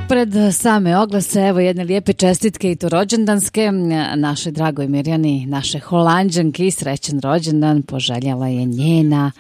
pred same oglase, evo jedne lijepe čestitke i to rođendanske. Našoj dragoj Mirjani, naše Holanđanki, srećan rođendan poželjala je njena